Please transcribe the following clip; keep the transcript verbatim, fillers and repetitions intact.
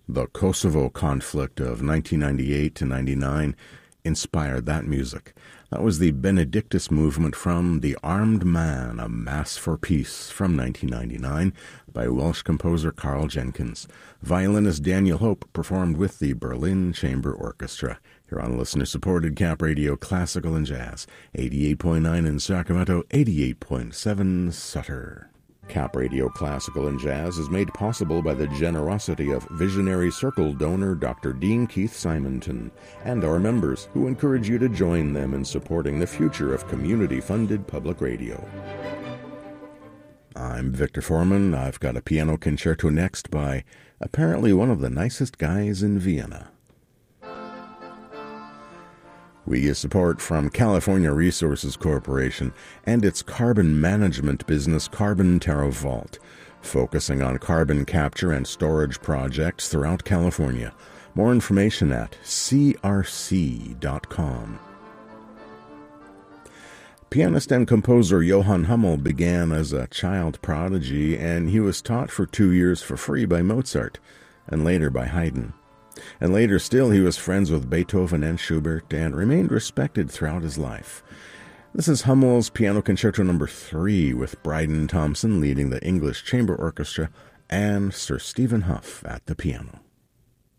The Kosovo conflict of nineteen ninety-eight to ninety-nine inspired that music. That was the Benedictus movement from The Armed Man, A Mass for Peace from nineteen ninety-nine by Welsh composer Carl Jenkins. Violinist Daniel Hope performed with the Berlin Chamber Orchestra. Here on listener-supported Cap Radio Classical and Jazz, eighty-eight point nine in Sacramento, eighty-eight point seven Sutter. Cap Radio Classical and Jazz is made possible by the generosity of Visionary Circle donor Doctor Dean Keith Simonton and our members, who encourage you to join them in supporting the future of community-funded public radio. I'm Victor Foreman. I've got a piano concerto next by apparently one of the nicest guys in Vienna. We get support from California Resources Corporation and its carbon management business Carbon TerraVault, focusing on carbon capture and storage projects throughout California. More information at c r c dot com. Pianist and composer Johann Hummel began as a child prodigy, and he was taught for two years for free by Mozart, and later by Haydn. And later still, he was friends with Beethoven and Schubert and remained respected throughout his life. This is Hummel's Piano Concerto Number three, with Bryden Thompson leading the English Chamber Orchestra and Sir Stephen Hough at the piano.